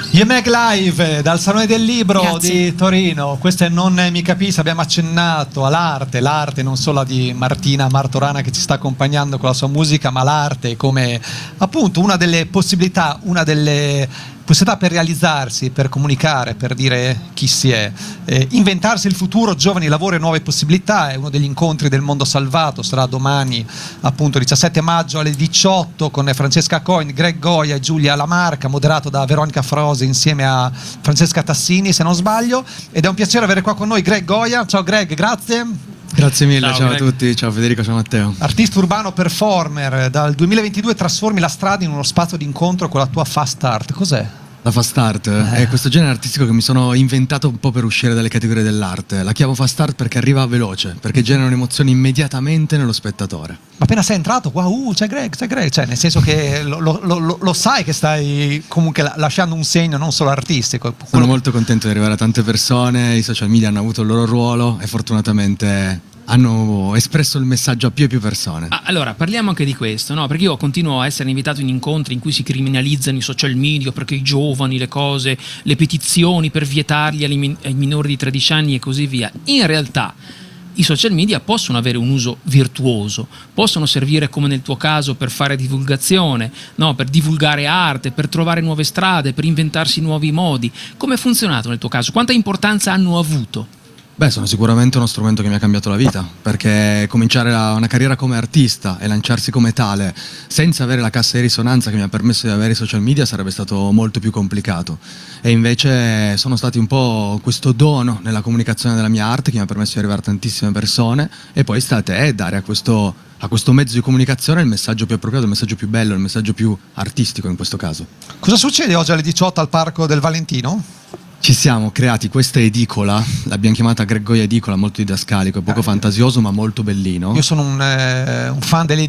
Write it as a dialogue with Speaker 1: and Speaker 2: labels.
Speaker 1: IMEG Live dal Salone del Libro
Speaker 2: Grazie.
Speaker 1: di Torino. Questo è Non mi capisci, abbiamo accennato all'arte, l'arte non solo di Martina Martorana che ci sta accompagnando con la sua musica, ma l'arte come appunto una delle possibilità per realizzarsi, per comunicare, per dire chi si è, inventarsi il futuro, giovani, lavoro e nuove possibilità. È uno degli incontri del Mondo Salvato, sarà domani appunto 17 maggio alle 18 con Francesca Coin, Greg Goia e Giulia Lamarca, moderato da Veronica Frosi insieme a Francesca Tassini se non sbaglio, ed è un piacere avere qua con noi Greg Goia. Ciao Greg, grazie.
Speaker 3: Grazie mille, ciao a
Speaker 4: Greg.
Speaker 3: tutti, ciao Federico, ciao Matteo.
Speaker 1: Artista urbano performer, dal 2022 trasformi la strada in uno spazio di incontro con la tua fast art. Cos'è?
Speaker 3: La fast art è questo genere artistico che mi sono inventato un po' per uscire dalle categorie dell'arte. La chiamo fast art perché arriva veloce, perché genera un'emozione immediatamente nello spettatore.
Speaker 1: Ma appena sei entrato, wow, c'è Greg, cioè nel senso che lo sai che stai comunque lasciando un segno non solo artistico.
Speaker 3: Sono molto contento di arrivare a tante persone, i social media hanno avuto il loro ruolo e fortunatamente hanno espresso il messaggio a più e più persone.
Speaker 4: Allora, parliamo anche di questo, no? Perché io continuo a essere invitato in incontri in cui si criminalizzano i social media, perché i giovani, le cose, le petizioni per vietarli ai minori di 13 anni e così via. In realtà i social media possono avere un uso virtuoso, possono servire come nel tuo caso per fare divulgazione, no? Per divulgare arte, per trovare nuove strade, per inventarsi nuovi modi. Come è funzionato nel tuo caso? Quanta importanza hanno avuto?
Speaker 3: Beh, sono sicuramente uno strumento che mi ha cambiato la vita, perché cominciare una carriera come artista e lanciarsi come tale senza avere la cassa di risonanza che mi ha permesso di avere i social media sarebbe stato molto più complicato. E invece sono stati un po' questo dono nella comunicazione della mia arte che mi ha permesso di arrivare a tantissime persone, e poi sta a te dare a questo mezzo di comunicazione il messaggio più appropriato, il messaggio più bello, il messaggio più artistico in questo caso.
Speaker 1: Cosa succede oggi alle 18 al Parco del Valentino?
Speaker 3: Ci siamo creati questa edicola, l'abbiamo chiamata Greg Goia Edicola, molto didascalico, poco fantasioso ma molto bellino.
Speaker 1: Io sono un fan delle